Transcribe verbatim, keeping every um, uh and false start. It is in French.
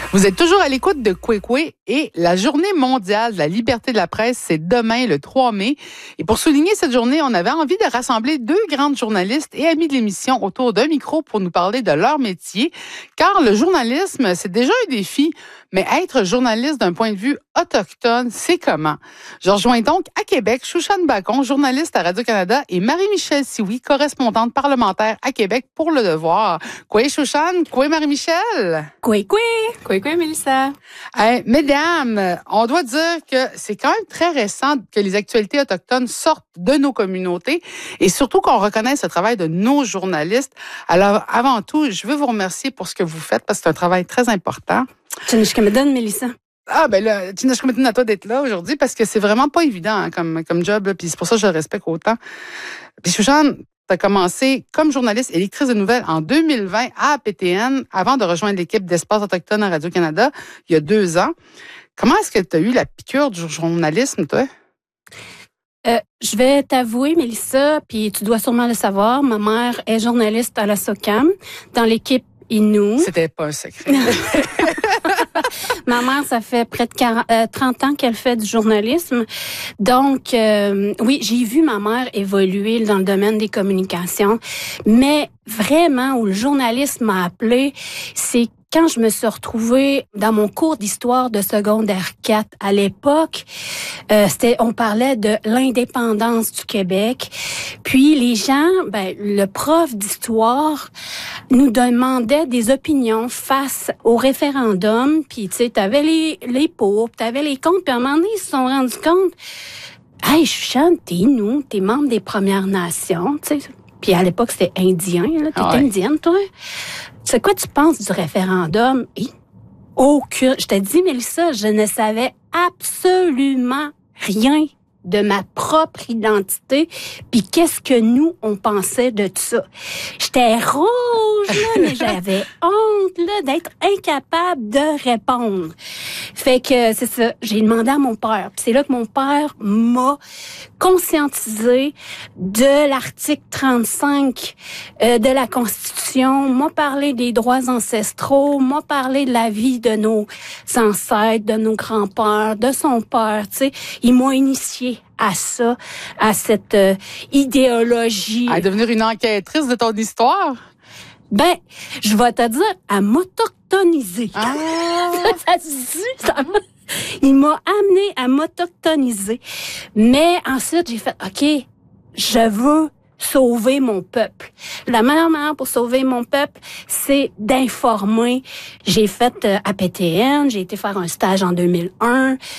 Vous êtes toujours à l'écoute de Kwekwe et la journée mondiale de la liberté de la presse, c'est demain, le trois mai. Et pour souligner cette journée, on avait envie de rassembler deux grandes journalistes et amis de l'émission autour d'un micro pour nous parler de leur métier. Car le journalisme, c'est déjà un défi, mais être journaliste d'un point de vue autochtone, c'est comment? Je rejoins donc à Québec Shushan Bacon, journaliste à Radio-Canada, et Marie-Michelle Sioui, correspondante parlementaire à Québec pour Le Devoir. Quoi, Shushan? Quoi, Marie-Michelle? Quoi, quoi? Quoi, quoi, Mélissa? Hey, mesdames, on doit dire que c'est quand même très récent que les actualités autochtones sortent de nos communautés et surtout qu'on reconnaisse le travail de nos journalistes. Alors, avant tout, je veux vous remercier pour ce que vous faites parce que c'est un travail très important. Tchinishkamadan, Mélissa. Ah, ben là, Tchinishkamadan à toi d'être là aujourd'hui parce que c'est vraiment pas évident hein, comme, comme job, là, puis c'est pour ça que je le respecte autant. Puis, Shushan, tu as commencé comme journaliste et lectrice de nouvelles en deux mille vingt à A P T N avant de rejoindre l'équipe d'Espace autochtone à Radio-Canada il y a deux ans. Comment est-ce que tu as eu la piqûre du journalisme, toi? Euh, je vais t'avouer, Mélissa, puis tu dois sûrement le savoir, ma mère est journaliste à la SOCAM, dans l'équipe Innu. C'était pas un secret. Ma mère, ça fait près de quarante, euh, trente ans qu'elle fait du journalisme. Donc, euh, oui, j'ai vu ma mère évoluer dans le domaine des communications. Mais vraiment, où le journalisme m'a appelé, c'est quand je me suis retrouvée dans mon cours d'histoire de secondaire quatre à l'époque, euh, c'était, on parlait de l'indépendance du Québec. Puis les gens, ben, le prof d'histoire nous demandait des opinions face au référendum. Puis tu sais, t'avais les les pour, t'avais les contre. Puis à un moment donné, ils se sont rendus compte, hey, Shushan, t'es nous, t'es membre des Premières Nations, tu sais. Puis à l'époque, c'était indien, là. T'es ah ouais. indienne, toi. C'est quoi tu penses du référendum? Et aucun. Je te dis, Mélissa, je ne savais absolument rien de ma propre identité, puis qu'est-ce que nous, on pensait de ça. J'étais rouge, là, mais j'avais honte là, d'être incapable de répondre. Fait que c'est ça, j'ai demandé à mon père. Puis c'est là que mon père m'a conscientisé de l'article trente-cinq euh, de la Constitution, m'a parlé des droits ancestraux, m'a parlé de la vie de nos ancêtres, de nos grands-pères, de son père, tu sais. Il m'a initié à ça, à cette euh, idéologie. À devenir une enquêtrice de ton histoire? Ben, je vais te dire, à m'autochtoniser. Ah. ça, ça se dit, ça m'a... Il m'a amené à m'autochtoniser. Mais ensuite, j'ai fait, OK, je veux sauver mon peuple. La meilleure manière pour sauver mon peuple, c'est d'informer. J'ai fait euh, A P T N, j'ai été faire un stage en deux mille un,